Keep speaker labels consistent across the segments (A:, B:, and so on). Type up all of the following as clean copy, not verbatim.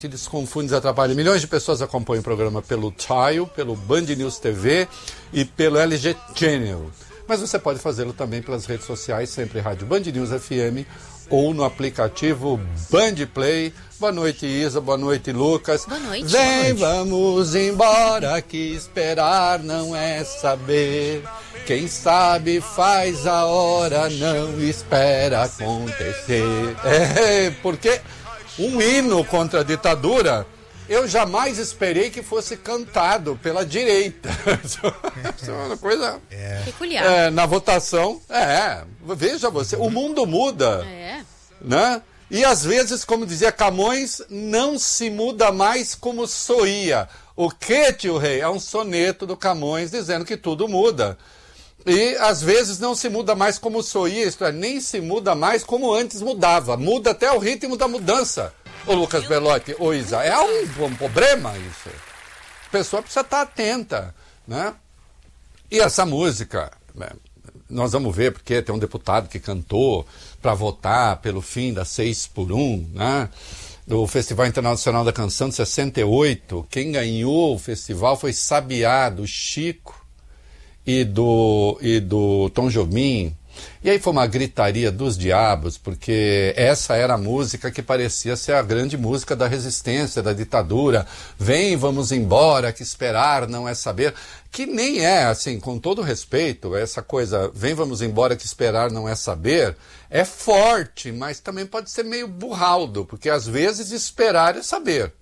A: Se desconfunde, atrapalha. Milhões de pessoas acompanham o programa pelo Tile, pelo Band News TV e pelo LG Channel. Mas você pode fazê-lo também pelas redes sociais, sempre Rádio Band News FM ou no aplicativo Band Play. Boa noite, Isa. Boa noite, Lucas.
B: Boa noite.
A: Vem, vamos embora, que esperar não é saber. Quem sabe faz a hora, não espera acontecer. Porque um hino contra a ditadura, eu jamais esperei que fosse cantado pela direita. Isso é uma coisa
B: peculiar.
A: Na votação. Veja você, o mundo muda. Né? E às vezes, como dizia Camões, não se muda mais como soía. O que, tio Rei? É um soneto do Camões dizendo que tudo muda. E às vezes não se muda mais como soía, isto é, nem se muda mais como antes mudava. Muda até o ritmo da mudança. Ô Lucas Belotti, ô Isa, é um problema isso. A pessoa precisa estar atenta, né? E essa música, né, nós vamos ver, porque tem um deputado que cantou para votar pelo fim da 6x1, né? Do Festival Internacional da Canção de 68. Quem ganhou o festival foi Sabiá, do Chico e do Tom Jobim. E aí foi uma gritaria dos diabos, porque essa era a música que parecia ser a grande música da resistência, da ditadura. Vem, vamos embora, que esperar não é saber. Que nem é, assim, com todo respeito, essa coisa, vem, vamos embora, que esperar não é saber, é forte, mas também pode ser meio burraldo, porque às vezes esperar é saber.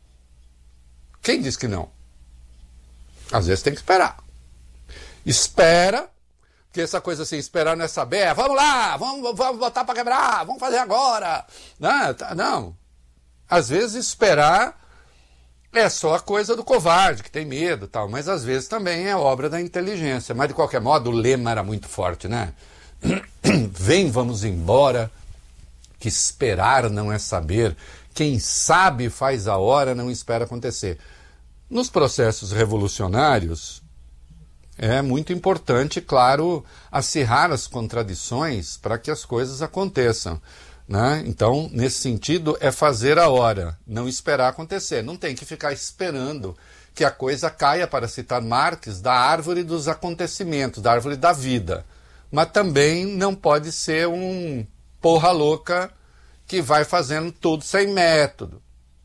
A: Quem diz que não? Às vezes tem que esperar. Espera, porque essa coisa assim, esperar não é saber, vamos lá, vamos botar para quebrar, vamos fazer agora. Não. Às vezes esperar é só a coisa do covarde, que tem medo e tal, mas às vezes também é obra da inteligência. Mas de qualquer modo, o lema era muito forte, né? Vem, vamos embora, que esperar não é saber. Quem sabe faz a hora, não espera acontecer. Nos processos revolucionários, é muito importante, claro, acirrar as contradições para que as coisas aconteçam, né? Então, nesse sentido, é fazer a hora, não esperar acontecer. Não tem que ficar esperando que a coisa caia, para citar Marx, da árvore dos acontecimentos, da árvore da vida. Mas também não pode ser um porra louca que vai fazendo tudo sem método.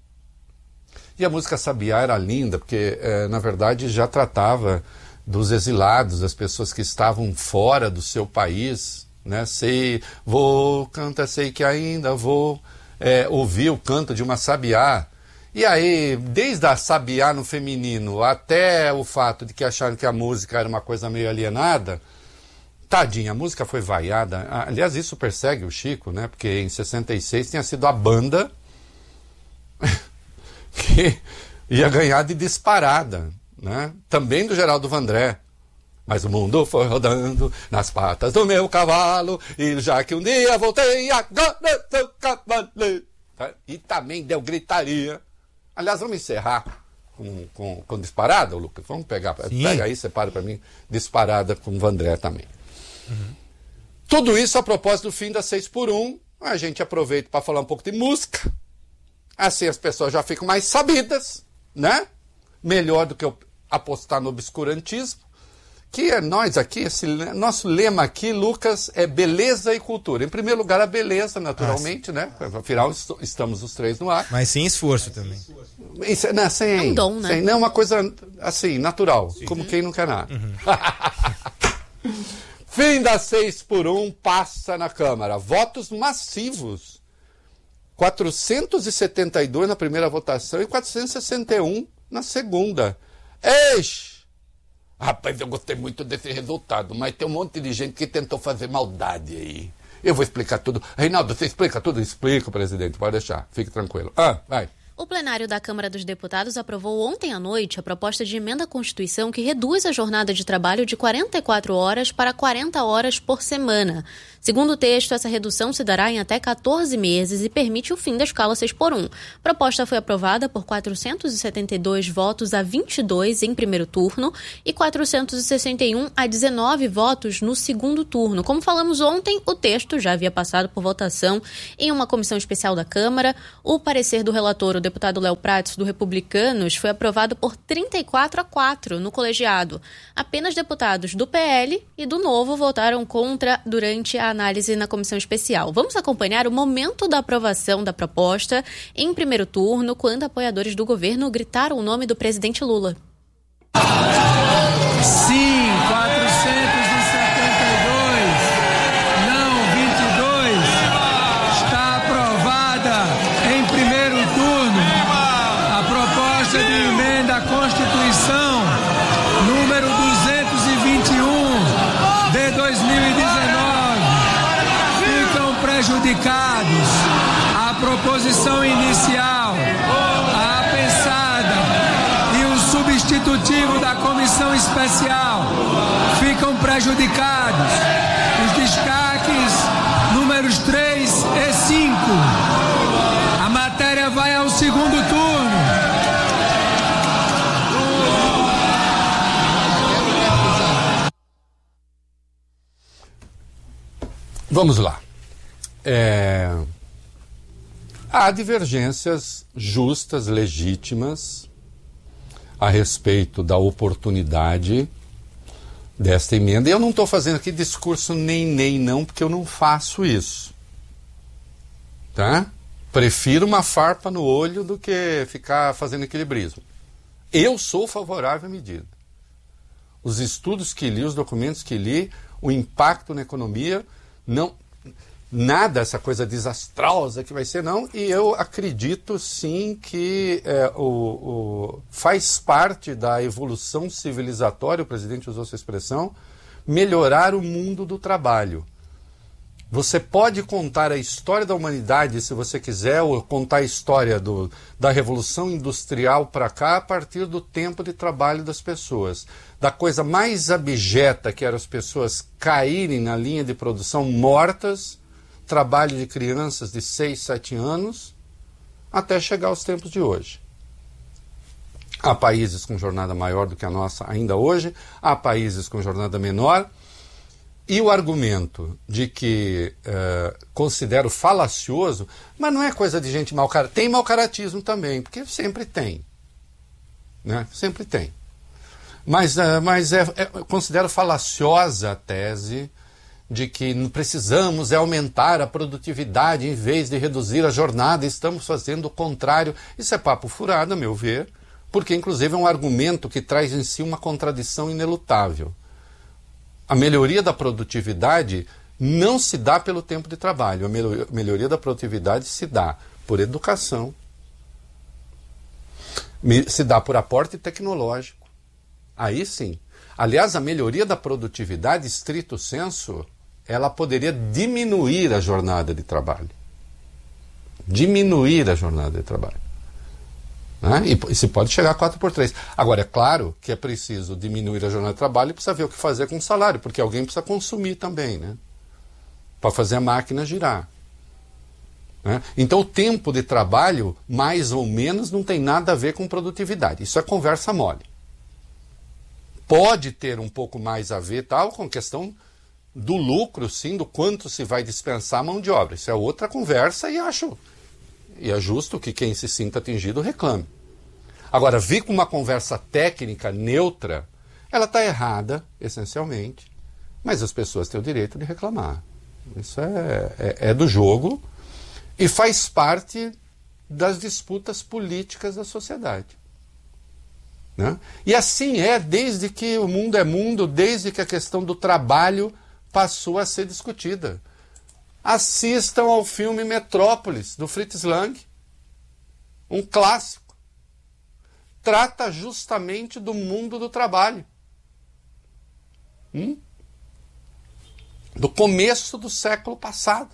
A: E a música Sabiá era linda, porque, na verdade, já tratava dos exilados, das pessoas que estavam fora do seu país, né? Sei que ainda vou ouvir o canto de uma sabiá. E aí, desde a sabiá no feminino até o fato de que acharam que a música era uma coisa meio alienada, tadinha, a música foi vaiada. Aliás, isso persegue o Chico, né? Porque em 66 tinha sido a banda que ia ganhar de disparada, né? Também do Geraldo Vandré. Mas o mundo foi rodando nas patas do meu cavalo, e já que um dia voltei, agora sou cavaleiro. E também deu gritaria. Aliás, vamos encerrar com disparada, Lucas? Vamos pegar. Sim. Pega aí, separa para mim, disparada com o Vandré também. Uhum. Tudo isso a propósito do fim da 6x1. A gente aproveita para falar um pouco de música. Assim as pessoas já ficam mais sabidas, né? Melhor do que eu apostar no obscurantismo, que é nós aqui, nosso lema aqui, Lucas, é beleza e cultura. Em primeiro lugar, a beleza, naturalmente, né? Afinal, estamos os três no ar.
C: Mas sem esforço também.
A: Isso, né?
B: É um dom, né?
A: Não é uma coisa, assim, natural, sim, como quem não quer nada. Uhum. Fim da 6x1 passa na Câmara. Votos massivos. 472 na primeira votação e 461 na segunda. Rapaz, eu gostei muito desse resultado, mas tem um monte de gente que tentou fazer maldade aí. Eu vou explicar tudo. Reinaldo, você explica tudo? Explica, presidente, pode deixar, fique tranquilo. Vai.
B: O plenário da Câmara dos Deputados aprovou ontem à noite a proposta de emenda à Constituição que reduz a jornada de trabalho de 44 horas para 40 horas por semana. Segundo o texto, essa redução se dará em até 14 meses e permite o fim da escala 6x1. A proposta foi aprovada por 472 votos a 22 em primeiro turno e 461 a 19 votos no segundo turno. Como falamos ontem, o texto já havia passado por votação em uma comissão especial da Câmara. O parecer do relator, o deputado Léo Prates, do Republicanos, foi aprovado por 34-4 no colegiado. Apenas deputados do PL e do Novo votaram contra durante a análise na comissão especial. Vamos acompanhar o momento da aprovação da proposta em primeiro turno, quando apoiadores do governo gritaram o nome do presidente Lula.
C: Sim, 472, não, 22, está aprovada em primeiro turno a proposta de emenda à Constituição número 221 de 2019. Ficam prejudicados a proposição inicial, a pensada e o substitutivo da comissão especial. Ficam prejudicados os destaques números 3 e 5. A matéria vai ao segundo turno.
A: Vamos lá. Há divergências justas, legítimas, a respeito da oportunidade desta emenda. E eu não estou fazendo aqui discurso nem não, porque eu não faço isso. Tá? Prefiro uma farpa no olho do que ficar fazendo equilibrismo. Eu sou favorável à medida. Os estudos que li, os documentos que li, o impacto na economia, não, nada essa coisa desastrosa que vai ser, não. E eu acredito sim que faz parte da evolução civilizatória, o presidente usou essa expressão, melhorar o mundo do trabalho. Você pode contar a história da humanidade, se você quiser, ou contar a história da Revolução Industrial para cá, a partir do tempo de trabalho das pessoas. Da coisa mais abjeta, que era as pessoas caírem na linha de produção mortas, trabalho de crianças de 6, 7 anos, até chegar aos tempos de hoje. Há países com jornada maior do que a nossa ainda hoje, há países com jornada menor. E o argumento de que considero falacioso, mas não é coisa de gente mau caratismo. Tem mau caratismo também, porque sempre tem. Né? Sempre tem. Mas considero falaciosa a tese de que precisamos aumentar a produtividade em vez de reduzir a jornada, estamos fazendo o contrário. Isso é papo furado, a meu ver, porque inclusive é um argumento que traz em si uma contradição inelutável. A melhoria da produtividade não se dá pelo tempo de trabalho. A melhoria da produtividade se dá por educação, se dá por aporte tecnológico. Aí sim. Aliás, a melhoria da produtividade, estrito sensu, ela poderia diminuir a jornada de trabalho. Diminuir a jornada de trabalho. Né? E se pode chegar a 4x3. Agora, é claro que é preciso diminuir a jornada de trabalho e precisa ver o que fazer com o salário, porque alguém precisa consumir também, né? Para fazer a máquina girar. Né? Então, o tempo de trabalho, mais ou menos, não tem nada a ver com produtividade. Isso é conversa mole. Pode ter um pouco mais a ver tal, com a questão do lucro, sim, do quanto se vai dispensar a mão de obra. Isso é outra conversa e acho... E é justo que quem se sinta atingido reclame. Agora, vir com uma conversa técnica neutra, ela está errada, essencialmente, mas as pessoas têm o direito de reclamar. Isso é do jogo e faz parte das disputas políticas da sociedade. Né? E assim é desde que o mundo é mundo, desde que a questão do trabalho passou a ser discutida. Assistam ao filme Metrópolis, do Fritz Lang, um clássico. Trata justamente do mundo do trabalho. Do começo do século passado.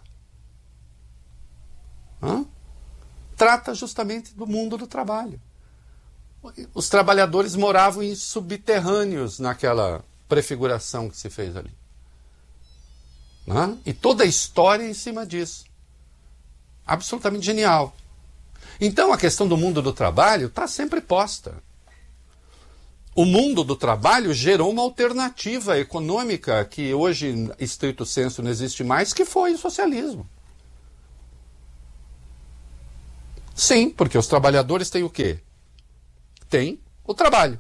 A: Trata justamente do mundo do trabalho. Os trabalhadores moravam em subterrâneos naquela prefiguração que se fez ali. Né? E toda a história em cima disso. Absolutamente genial. Então a questão do mundo do trabalho está sempre posta. O mundo do trabalho gerou uma alternativa econômica que hoje, em estrito senso, não existe mais, que foi o socialismo. Sim, porque os trabalhadores têm o quê? Tem o trabalho.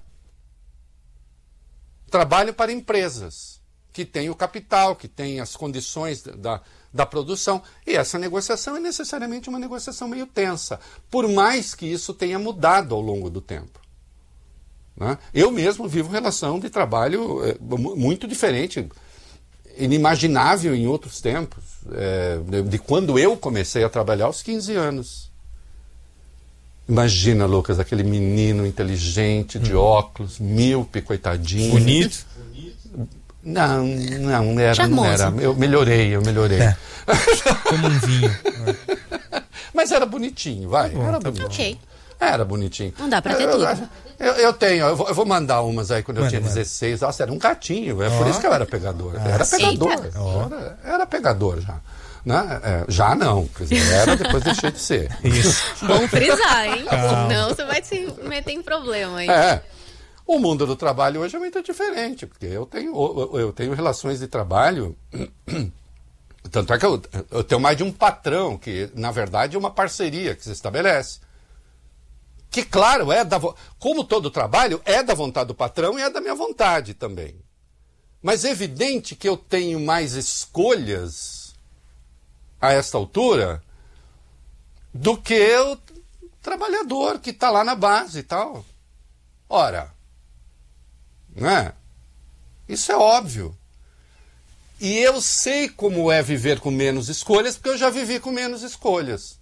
A: Trabalho para empresas, que têm o capital, que têm as condições da produção. E essa negociação é necessariamente uma negociação meio tensa, por mais que isso tenha mudado ao longo do tempo. Né? Eu mesmo vivo relação de trabalho muito diferente, inimaginável em outros tempos, de quando eu comecei a trabalhar aos 15 anos. Imagina, Lucas, aquele menino inteligente, de óculos, míope, coitadinho.
D: Bonito?
A: Não era. Eu melhorei.
D: Como um vinho.
A: Mas era bonitinho, vai.
D: Bom,
A: era
D: tá
A: bonitinho.
B: Ok.
A: Era bonitinho.
B: Não dá pra ter tudo.
A: Eu vou mandar umas aí quando eu tinha 16. Nossa, era um gatinho. Por isso que eu era pegador. Era pegador. Era pegador já. Né? Já não. Quer dizer, era, depois deixei de ser.
D: Isso.
B: Bom frisar, hein?
D: Calma.
B: Não, você vai se meter em problema, hein?
A: O mundo do trabalho hoje é muito diferente, porque eu tenho relações de trabalho. Tanto é que eu tenho mais de um patrão, que na verdade é uma parceria que se estabelece. Que, claro, como todo trabalho, é da vontade do patrão e é da minha vontade também. Mas é evidente que eu tenho mais escolhas a esta altura do que o trabalhador que está lá na base e tal. Ora, né? Isso é óbvio. E eu sei como é viver com menos escolhas, porque eu já vivi com menos escolhas.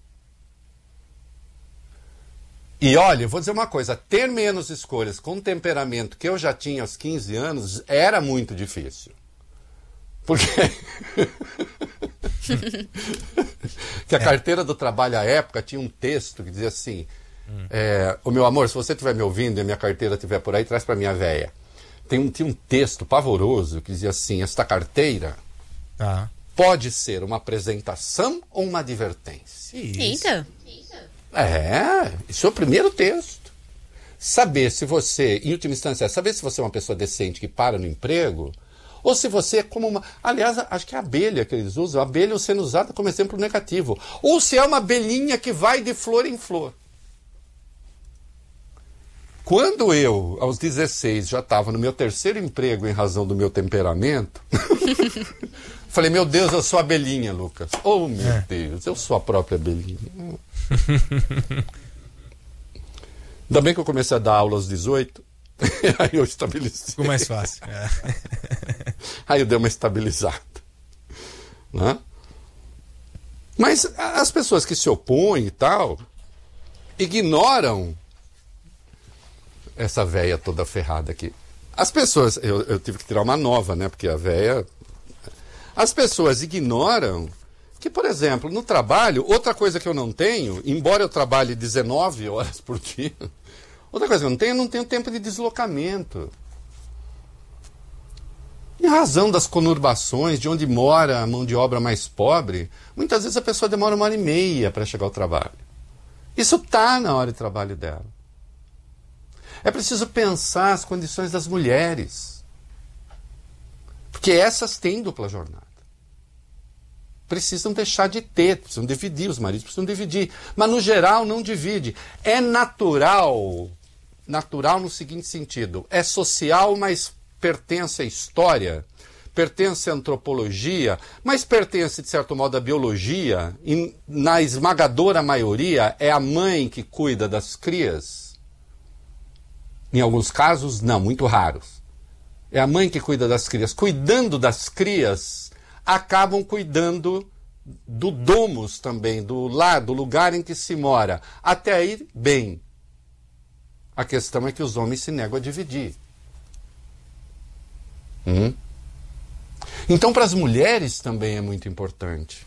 A: E olha, eu vou dizer uma coisa, ter menos escolhas com o temperamento que eu já tinha aos 15 anos era muito difícil. Porque que a carteira do trabalho à época tinha um texto que dizia assim, o meu amor, se você estiver me ouvindo e a minha carteira estiver por aí, traz para minha véia. Tinha um texto pavoroso que dizia assim, esta carteira pode ser uma apresentação ou uma advertência.
B: Eita!
A: Isso é o primeiro texto. Saber se você, em última instância, saber se você é uma pessoa decente que para no emprego, ou se você é como uma... Aliás, acho que é a abelha que eles usam, a abelha sendo usada como exemplo negativo. Ou se é uma abelhinha que vai de flor em flor. Quando eu, aos 16, já estava no meu terceiro emprego em razão do meu temperamento, falei, meu Deus, eu sou abelhinha, Lucas. Oh, meu Deus, eu sou a própria abelhinha. Ainda bem que eu comecei a dar aula aos 18, aí eu estabeleci.
D: Ficou mais fácil.
A: Aí eu dei uma estabilizada. Né? Mas as pessoas que se opõem e tal, ignoram essa véia toda ferrada aqui. As pessoas, eu tive que tirar uma nova, né? Porque a véia... As pessoas ignoram que, por exemplo, no trabalho, outra coisa que eu não tenho, embora eu trabalhe 19 horas por dia, outra coisa que eu não tenho tempo de deslocamento. Em razão das conurbações, de onde mora a mão de obra mais pobre, muitas vezes a pessoa demora 1h30 para chegar ao trabalho. Isso está na hora de trabalho dela. É preciso pensar as condições das mulheres. Porque essas têm dupla jornada. Precisam deixar de ter, precisam dividir, os maridos precisam dividir. Mas, no geral, não divide. É natural no seguinte sentido. É social, mas pertence à história, pertence à antropologia, mas pertence, de certo modo, à biologia. E, na esmagadora maioria, é a mãe que cuida das crias. Em alguns casos, não, muito raros. É a mãe que cuida das crias. Cuidando das crias, acabam cuidando do domus também, do lar, do lugar em que se mora. Até aí, bem. A questão é que os homens se negam a dividir. Então, para as mulheres também é muito importante.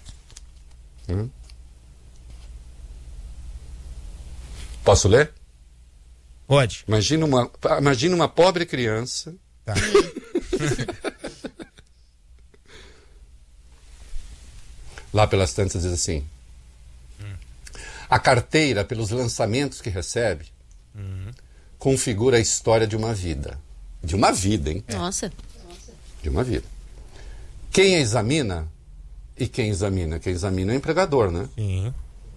A: Posso ler?
D: Pode.
A: Imagina uma pobre criança.
D: Tá.
A: Lá pelas tantas diz assim: a carteira, pelos lançamentos que recebe, configura a história de uma vida. De uma vida, hein?
B: Nossa.
A: De uma vida. Quem examina? E quem examina? Quem examina é o empregador, né?
D: Sim.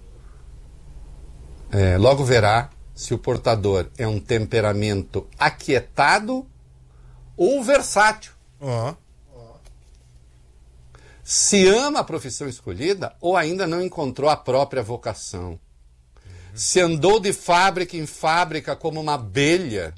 A: Logo verá se o portador é um temperamento aquietado ou versátil.
D: Ó.
A: Se ama a profissão escolhida ou ainda não encontrou a própria vocação. Se andou de fábrica em fábrica como uma abelha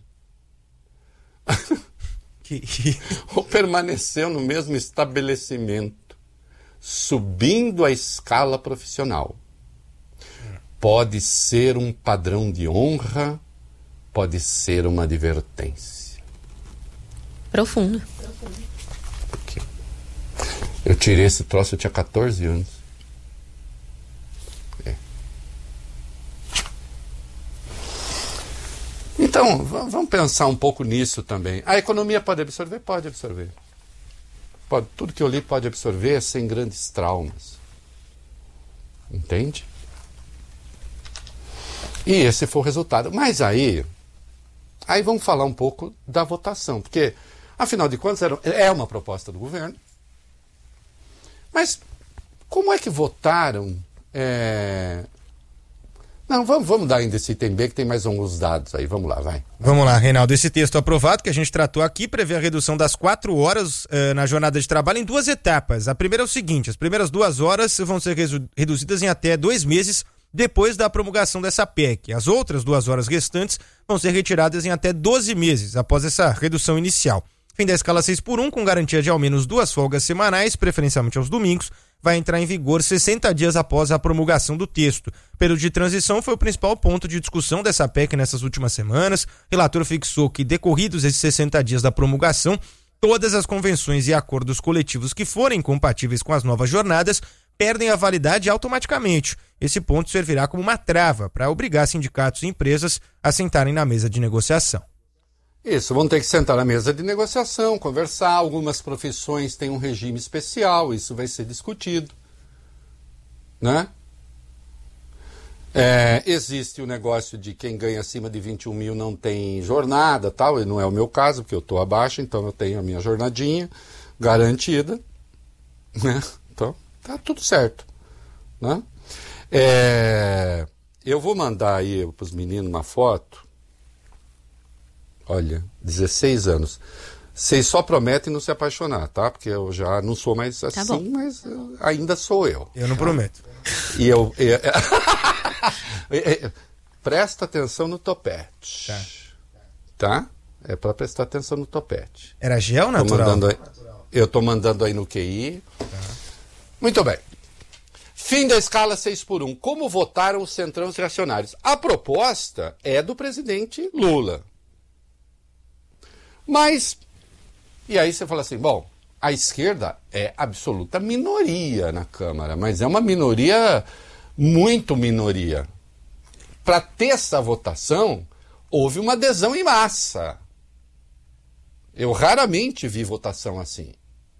A: ou permaneceu no mesmo estabelecimento, subindo a escala profissional. Pode ser um padrão de honra, pode ser uma advertência.
B: Profundo.
A: Porque eu tirei esse troço, eu tinha 14 anos. Então, vamos pensar um pouco nisso também. A economia pode absorver? Pode absorver. Tudo que eu li pode absorver sem grandes traumas. Entende? E esse foi o resultado. Mas aí vamos falar um pouco da votação. Porque, afinal de contas, é uma proposta do governo. Mas como é que votaram? Não, vamos dar ainda esse item B, que tem mais alguns dados aí. Vamos lá, vai.
D: Vamos lá, Reinaldo. Esse texto aprovado que a gente tratou aqui prevê a redução das 4 horas na jornada de trabalho em 2 etapas. A primeira é o seguinte: as primeiras 2 horas vão ser reduzidas em até 2 meses depois da promulgação dessa PEC. As outras 2 horas restantes vão ser retiradas em até 12 meses após essa redução inicial. Fim da escala 6x1, com garantia de ao menos 2 folgas semanais, preferencialmente aos domingos, vai entrar em vigor 60 dias após a promulgação do texto. Período de transição foi o principal ponto de discussão dessa PEC nessas últimas semanas. O relator fixou que, decorridos esses 60 dias da promulgação, todas as convenções e acordos coletivos que forem compatíveis com as novas jornadas perdem a validade automaticamente. Esse ponto servirá como uma trava para obrigar sindicatos e empresas a sentarem na mesa de negociação.
A: Isso, vão ter que sentar na mesa de negociação, conversar. Algumas profissões têm um regime especial, isso vai ser discutido, né? Existe o negócio de quem ganha acima de 21 mil não tem jornada, tal, e não é o meu caso, porque eu estou abaixo, então eu tenho a minha jornadinha garantida, né? Então, tá tudo certo, né? Eu vou mandar aí para os meninos uma foto. Olha, 16 anos. Vocês só prometem não se apaixonar, tá? Porque eu já não sou mais assim,
B: tá,
A: mas ainda sou eu.
D: Eu não prometo.
A: E presta atenção no topete. Tá? É para prestar atenção no topete.
D: Era gel natural?
A: Eu tô mandando aí no QI. Tá. Muito bem. Fim da escala 6x1. Como votaram os centrões reacionários? A proposta é do presidente Lula. Mas, e aí você fala assim, bom, a esquerda é absoluta minoria na Câmara, mas é uma minoria, muito minoria. Para ter essa votação, houve uma adesão em massa. Eu raramente vi votação assim.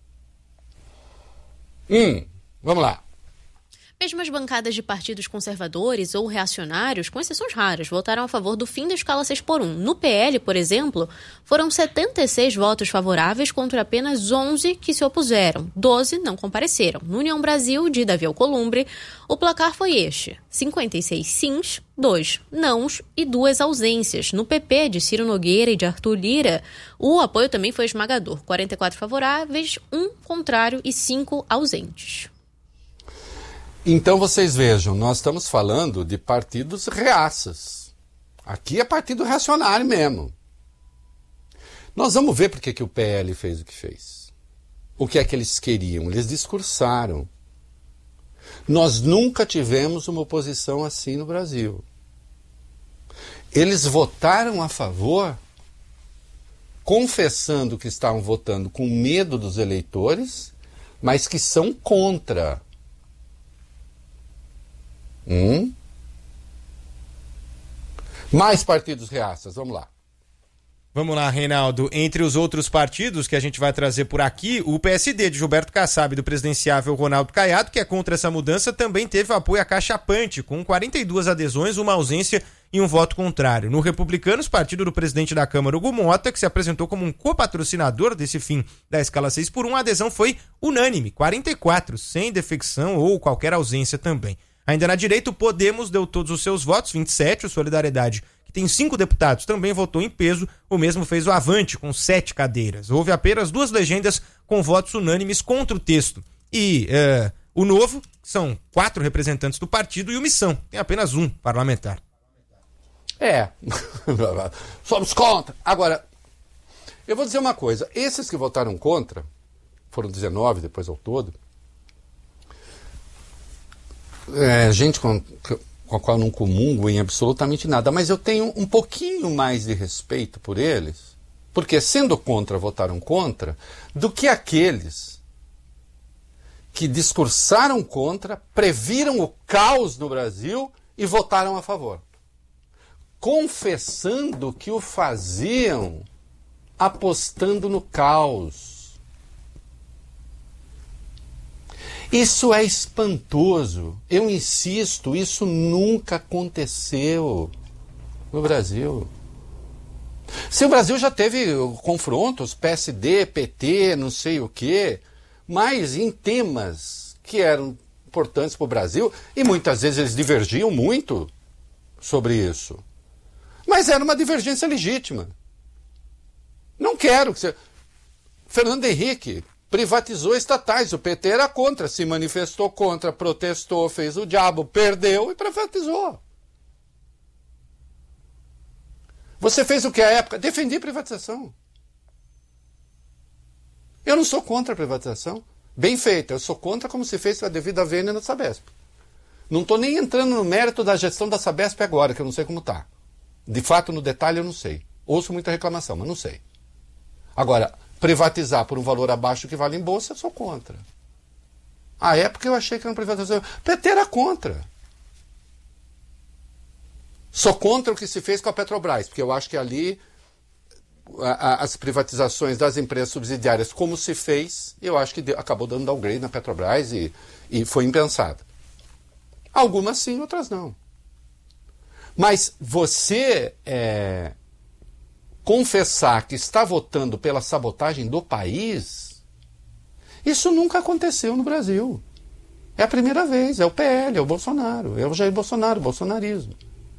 A: Vamos lá.
B: Mesmo as bancadas de partidos conservadores ou reacionários, com exceções raras, votaram a favor do fim da escala 6x1. No PL, por exemplo, foram 76 votos favoráveis contra apenas 11 que se opuseram. 12 não compareceram. No União Brasil, de Davi Alcolumbre, o placar foi este: 56 sims, 2 nãos e 2 ausências. No PP, de Ciro Nogueira e de Arthur Lira, o apoio também foi esmagador: 44 favoráveis, 1 contrário e 5 ausentes.
A: Então vocês vejam, nós estamos falando de partidos reaças. Aqui é partido reacionário mesmo. Nós vamos ver por que o PL fez o que fez. O que é que eles queriam? Eles discursaram. Nós nunca tivemos uma oposição assim no Brasil. Eles votaram a favor, confessando que estavam votando com medo dos eleitores, mas que são contra. Mais partidos reaças, vamos lá.
D: Vamos lá, Reinaldo. Entre os outros partidos que a gente vai trazer por aqui, o PSD de Gilberto Kassab, do presidenciável Ronaldo Caiado, que é contra essa mudança, também teve apoio acachapante, com 42 adesões, uma ausência e um voto contrário. No Republicanos, partido do presidente da Câmara, Hugo Mota, que se apresentou como um copatrocinador desse fim da escala 6x1, a adesão foi unânime, 44, sem defecção ou qualquer ausência também. Ainda na direita, o Podemos deu todos os seus votos, 27, o Solidariedade, que tem 5 deputados, também votou em peso, o mesmo fez o Avante, com 7 cadeiras. Houve apenas 2 legendas com votos unânimes contra o texto. E o Novo, são 4 representantes do partido, e o Missão, tem apenas 1 parlamentar.
A: Somos contra. Agora, eu vou dizer uma coisa, esses que votaram contra, foram 19 depois ao todo, gente com a qual eu não comungo em absolutamente nada, mas eu tenho um pouquinho mais de respeito por eles, porque sendo contra, votaram contra, do que aqueles que discursaram contra, previram o caos no Brasil e votaram a favor, confessando que o faziam apostando no caos. Isso é espantoso. Eu insisto, isso nunca aconteceu no Brasil. Se o Brasil já teve confrontos, PSD, PT, não sei o quê, mas em temas que eram importantes para o Brasil, e muitas vezes eles divergiam muito sobre isso. Mas era uma divergência legítima. Não quero que você... Fernando Henrique privatizou estatais, o PT era contra, se manifestou contra, protestou, fez o diabo, perdeu e privatizou. Você fez o que à época? Defendi privatização. Eu não sou contra a privatização. Bem feita, eu sou contra como se fez a devida vênia na Sabesp. Não estou nem entrando no mérito da gestão da Sabesp agora, que eu não sei como está. De fato, no detalhe, eu não sei. Ouço muita reclamação, mas não sei. Agora, privatizar por um valor abaixo do que vale em bolsa, eu sou contra. À época eu achei que era uma privatização. PT era contra. Sou contra o que se fez com a Petrobras, porque eu acho que ali as privatizações das empresas subsidiárias, como se fez, eu acho que acabou dando downgrade na Petrobras e foi impensado. Algumas sim, outras não. Mas você confessar que está votando pela sabotagem do país, isso nunca aconteceu no Brasil. É a primeira vez, é o PL, é o Bolsonaro, é o Jair Bolsonaro, o bolsonarismo.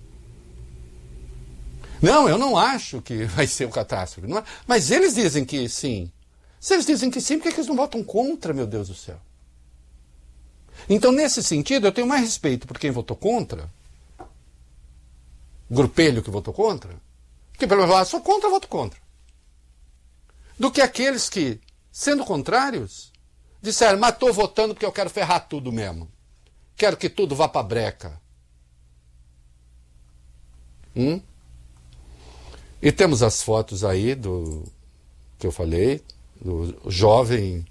A: Não, eu não acho que vai ser o catástrofe. Não é? Mas eles dizem que sim. Se eles dizem que sim, por que eles não votam contra, meu Deus do céu? Então, nesse sentido, eu tenho mais respeito por quem votou contra, grupelho que votou contra, que pelo menos sou contra, voto contra, do que aqueles que, sendo contrários, disseram, mas estou votando porque eu quero ferrar tudo mesmo. Quero que tudo vá para a breca. E temos as fotos aí do que eu falei, do jovem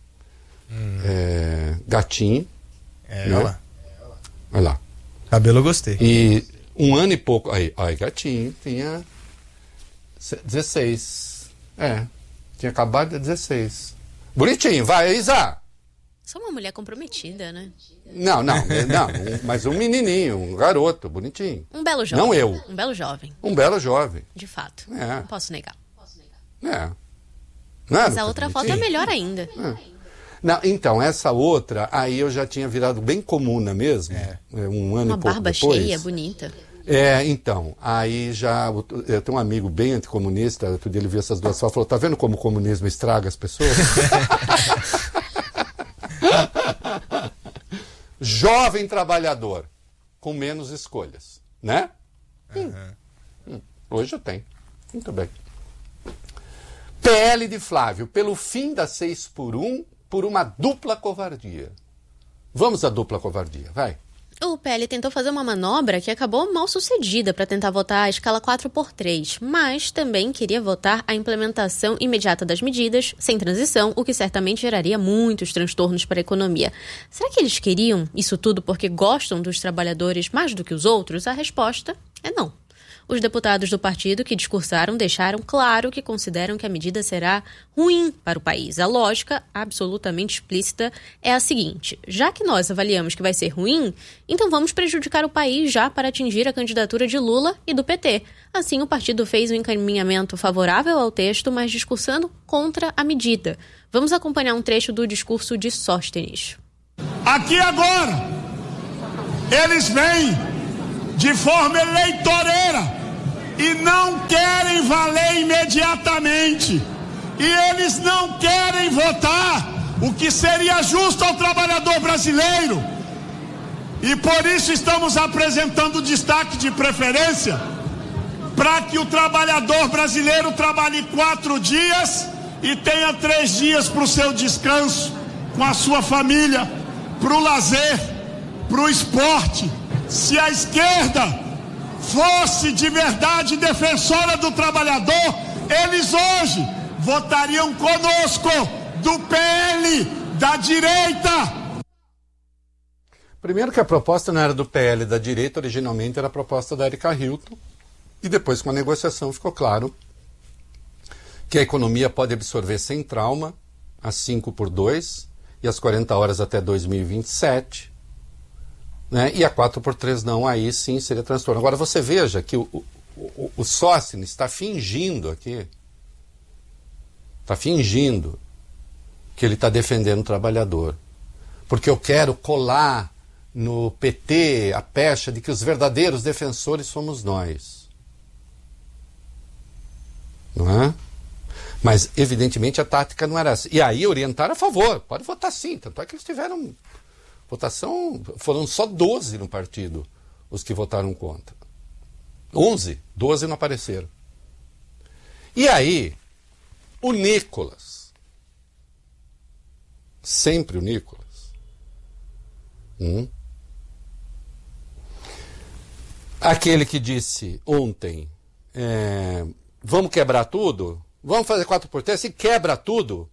A: gatinho. Né? Olha lá.
D: Cabelo eu gostei.
A: E 1 ano e pouco. Aí, gatinho, tinha 16. Tinha acabado de 16. Bonitinho, vai, Isa!
B: Sou uma mulher comprometida, né?
A: Não, mas um menininho, um garoto, bonitinho.
B: Um belo jovem.
A: Não eu.
B: Um belo jovem.
A: Um belo jovem.
B: De fato. Não posso negar.
A: Mas
B: a outra foto é melhor ainda.
A: Não, então, essa outra, aí eu já tinha virado bem comuna mesmo. 1 ano e pouco depois. Uma
B: barba cheia, bonita.
A: Então, aí já, eu tenho um amigo bem anticomunista, outro dia ele viu essas duas fotos e falou, tá vendo como o comunismo estraga as pessoas? Jovem trabalhador, com menos escolhas, né? Hoje eu tenho. Muito bem. PL de Flávio, pelo fim da 6x1, por uma dupla covardia. Vamos à dupla covardia, vai.
B: O PL tentou fazer uma manobra que acabou mal sucedida para tentar votar a escala 4x3, mas também queria votar a implementação imediata das medidas, sem transição, o que certamente geraria muitos transtornos para a economia. Será que eles queriam isso tudo porque gostam dos trabalhadores mais do que os outros? A resposta é não. Os deputados do partido que discursaram deixaram claro que consideram que a medida será ruim para o país. A lógica, absolutamente explícita, é a seguinte: já que nós avaliamos que vai ser ruim, então vamos prejudicar o país já para atingir a candidatura de Lula e do PT. Assim, o partido fez um encaminhamento favorável ao texto, mas discursando contra a medida. Vamos acompanhar um trecho do discurso de Sóstenes.
E: Aqui agora, eles vêm de forma eleitoreira e não querem valer imediatamente. E eles não querem votar o que seria justo ao trabalhador brasileiro. E por isso estamos apresentando destaque de preferência para que o trabalhador brasileiro trabalhe 4 dias e tenha 3 dias para o seu descanso, com a sua família, para o lazer, para o esporte. Se a esquerda fosse de verdade defensora do trabalhador, eles hoje votariam conosco, do PL, da direita.
A: Primeiro que a proposta não era do PL da direita, originalmente era a proposta da Erika Hilton, e depois com a negociação ficou claro que a economia pode absorver sem trauma as 5x2 e as 40 horas até 2027, né? E a 4x3 não, aí sim seria transtorno. Agora você veja que o Sóstenes está fingindo aqui, está fingindo que ele está defendendo o trabalhador, porque eu quero colar no PT a pecha de que os verdadeiros defensores somos nós. Não é? Mas, evidentemente, a tática não era assim. E aí orientaram a favor, pode votar sim. Tanto é que eles tiveram votação, foram só 12 no partido os que votaram contra. 11, 12 não apareceram. E aí, o Nicolas, sempre o Nicolas, aquele que disse ontem, vamos quebrar tudo? Vamos fazer 4x3 e quebra tudo?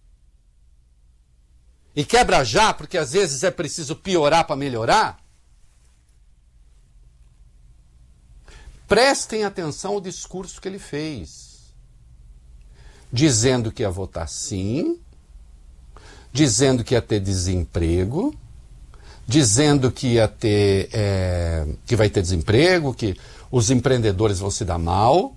A: E quebra já, porque às vezes é preciso piorar para melhorar? Prestem atenção ao discurso que ele fez. Dizendo que ia votar sim, dizendo que ia ter desemprego, dizendo que ia ter, que vai ter desemprego, que os empreendedores vão se dar mal.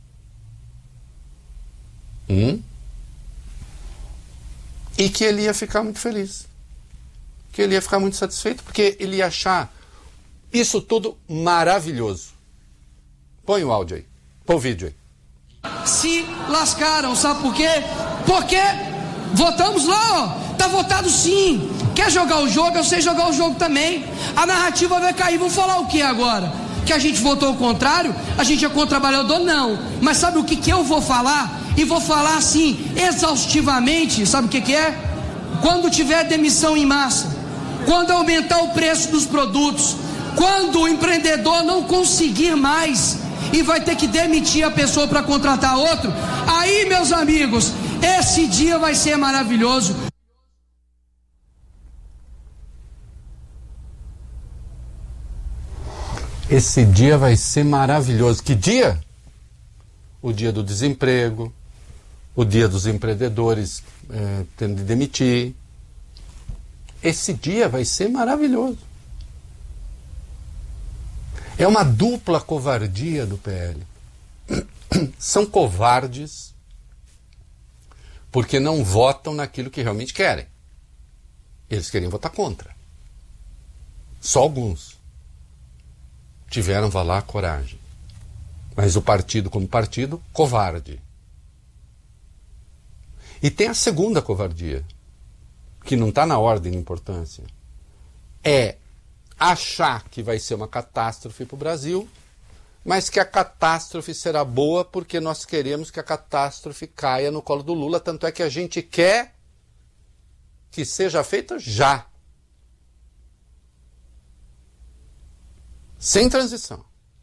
A: E que ele ia ficar muito feliz, que ele ia ficar muito satisfeito, porque ele ia achar isso tudo maravilhoso. Põe o áudio aí, põe o vídeo aí.
F: Se lascaram, sabe por quê? Porque votamos lá, ó, tá votado sim. Quer jogar o jogo, eu sei jogar o jogo também. A narrativa vai cair, vamos falar o que agora? Que a gente votou o contrário? A gente é contra o trabalhador? Não. Mas sabe o que eu vou falar? E vou falar assim, exaustivamente, sabe o que é? Quando tiver demissão em massa, quando aumentar o preço dos produtos, quando o empreendedor não conseguir mais e vai ter que demitir a pessoa para contratar outro, aí, meus amigos, esse dia vai ser maravilhoso.
A: Esse dia vai ser maravilhoso. Que dia? O dia do desemprego, o dia dos empreendedores tendo de demitir. Esse dia vai ser maravilhoso. É uma dupla covardia do PL. São covardes porque não votam naquilo que realmente querem. Eles queriam votar contra. Só alguns tiveram, vá lá, coragem. Mas o partido, como partido, covarde. E tem a segunda covardia, que não está na ordem de importância. É achar que vai ser uma catástrofe para o Brasil, mas que a catástrofe será boa porque nós queremos que a catástrofe caia no colo do Lula. Tanto é que a gente quer que seja feita já. Sem transição.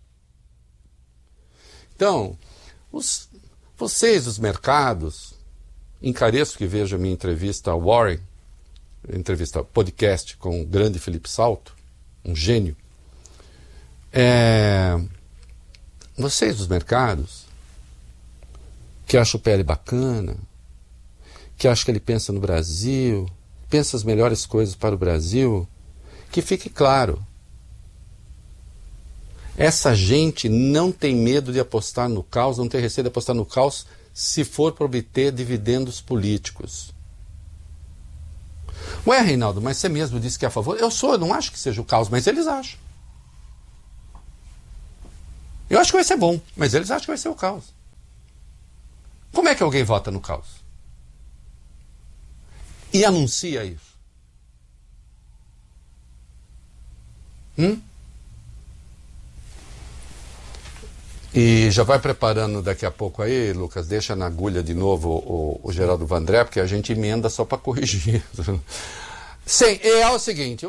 A: Então, vocês, os mercados, encareço que vejam a minha entrevista a Warren, entrevista podcast com o grande Felipe Salto, um gênio. vocês dos mercados, que acham o PL bacana, que acham que ele pensa no Brasil, pensa as melhores coisas para o Brasil, que fique claro, essa gente não tem medo de apostar no caos, não tem receio de apostar no caos se for para obter dividendos políticos. Ué, Reinaldo, mas você mesmo disse que é a favor? Eu não acho que seja o caos, mas eles acham. Eu acho que vai ser bom, mas eles acham que vai ser o caos. Como é que alguém vota no caos? E anuncia isso? E já vai preparando daqui a pouco aí, Lucas, deixa na agulha de novo o Geraldo Vandré, porque a gente emenda só para corrigir. Sim, é o seguinte,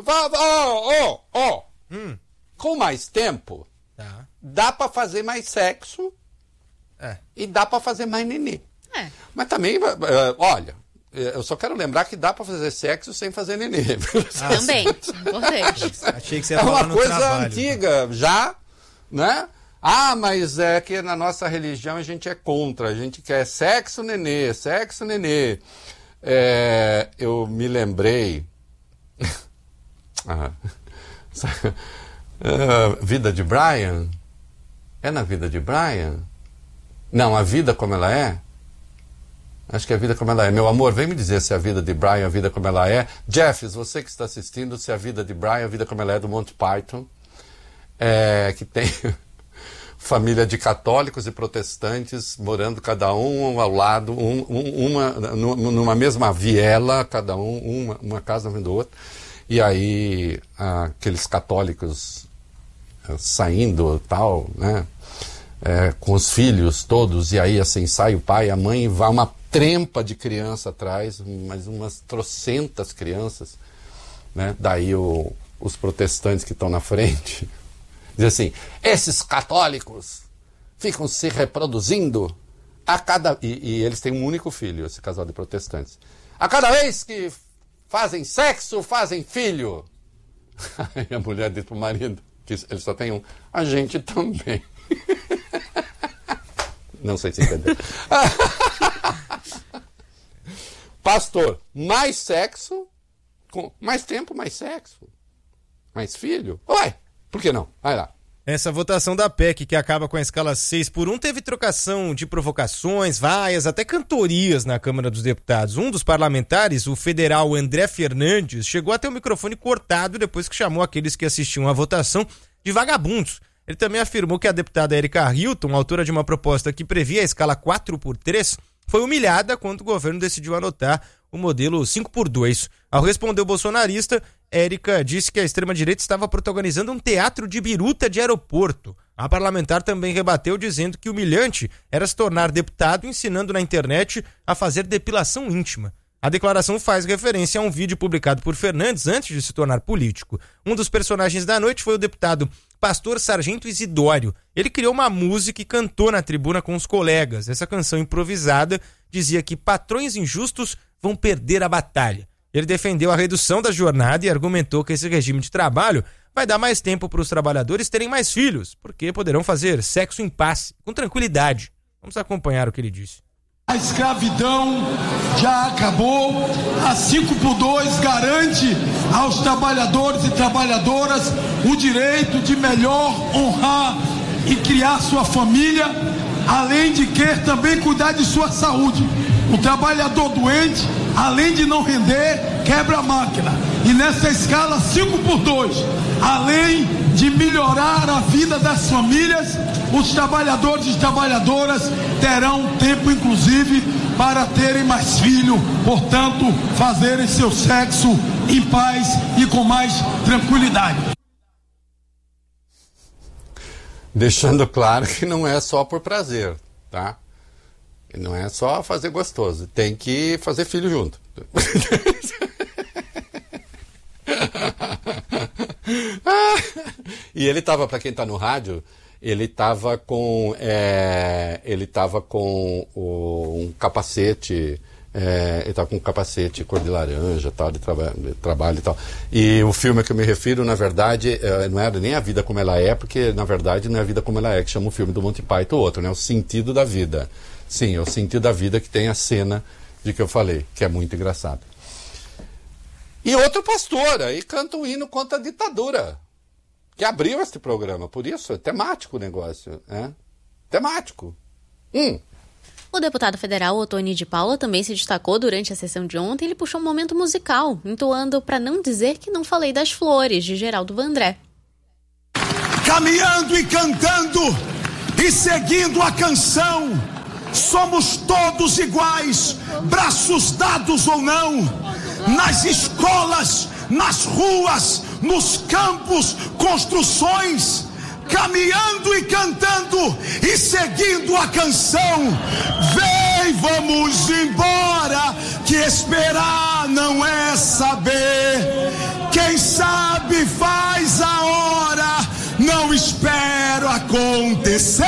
A: com mais tempo, dá para fazer mais sexo e dá para fazer mais nenê. Mas também, olha, eu só quero lembrar que dá para fazer sexo sem fazer nenê.
B: Também, importante.
D: Achei que você ia
A: É
D: falar
A: uma
D: no
A: coisa
D: trabalho.
A: antiga já, né? Ah, mas é que na nossa religião a gente é contra, a gente quer sexo, nenê, sexo, nenê. Eu me lembrei... Vida de Brian? É na Vida de Brian? Não, A Vida Como Ela É? Acho que é A Vida Como Ela É. Meu amor, vem me dizer se é A Vida de Brian, A Vida Como Ela É. Jeffs, você que está assistindo, se é A Vida de Brian, A Vida Como Ela É, do Monty Python. Que tem família de católicos e protestantes morando cada um ao lado, numa mesma viela, cada uma casa vendo outra. E aí aqueles católicos saindo tal, né? Com os filhos todos, e aí assim sai o pai e a mãe, e vai uma trempa de criança atrás, mas umas trocentas crianças, né? Daí os protestantes que estão na frente dizem assim: esses católicos ficam se reproduzindo a cada... E eles têm um único filho, esse casal de protestantes. A cada vez que fazem sexo, fazem filho. Aí a mulher diz pro marido, que ele só tem um: a gente também. Não sei se entendeu. Pastor, mais sexo, com mais tempo, mais sexo, mais filho. Ué, por que não? Vai lá.
D: Essa votação da PEC, que acaba com a escala 6x1, teve trocação de provocações, vaias, até cantorias na Câmara dos Deputados. Um dos parlamentares, o federal André Fernandes, chegou a ter o microfone cortado depois que chamou aqueles que assistiam à votação de vagabundos. Ele também afirmou que a deputada Erika Hilton, autora de uma proposta que previa a escala 4x3, foi humilhada quando o governo decidiu adotar o modelo 5x2. Ao responder o bolsonarista, Érica disse que a extrema-direita estava protagonizando um teatro de biruta de aeroporto. A parlamentar também rebateu dizendo que humilhante era se tornar deputado ensinando na internet a fazer depilação íntima. A declaração faz referência a um vídeo publicado por Fernandes antes de se tornar político. Um dos personagens da noite foi o deputado Pastor Sargento Isidório. Ele criou uma música e cantou na tribuna com os colegas. Essa canção improvisada dizia que patrões injustos vão perder a batalha. Ele defendeu a redução da jornada e argumentou que esse regime de trabalho vai dar mais tempo para os trabalhadores terem mais filhos, porque poderão fazer sexo em paz, com tranquilidade. Vamos acompanhar o que ele disse.
E: A escravidão já acabou. A 5x2 garante aos trabalhadores e trabalhadoras o direito de melhor honrar e criar sua família, além de querer também cuidar de sua saúde. O trabalhador doente, além de não render, quebra a máquina. E nessa escala 5x2, além de melhorar a vida das famílias, os trabalhadores e trabalhadoras terão tempo, inclusive, para terem mais filho, portanto, fazerem seu sexo em paz e com mais tranquilidade.
A: Deixando claro que não é só por prazer, tá? Não é só fazer gostoso, tem que fazer filho junto. E ele estava, para quem está no rádio, ele estava com um capacete Ele tá com um capacete cor de laranja, tal, de trabalho e tal. E o filme a que eu me refiro, na verdade, não era nem A Vida Como Ela É, porque, na verdade, não é A Vida Como Ela É, que chama o filme do Monty Python, outro, né? O Sentido da Vida. Sim, é o Sentido da Vida, que tem a cena de que eu falei, que é muito engraçado. E outro pastor aí canta um hino contra a ditadura, que abriu este programa, por isso é temático o negócio, né? Temático.
B: O deputado federal Ottoni de Paula também se destacou durante a sessão de ontem. Ele puxou um momento musical, entoando Pra Não Dizer Que Não Falei das Flores, de Geraldo Vandré.
E: Caminhando e cantando e seguindo a canção, somos todos iguais, braços dados ou não, nas escolas, nas ruas, nos campos, construções, caminhando e cantando e seguindo a canção. Vem, vamos embora, que esperar não é saber. Quem sabe faz a hora, não espero acontecer.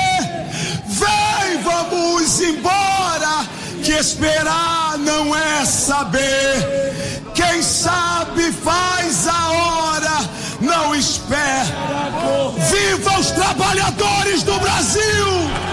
E: Vem, vamos embora, que esperar não é saber. Quem sabe faz a hora, não espera. Viva os trabalhadores do Brasil!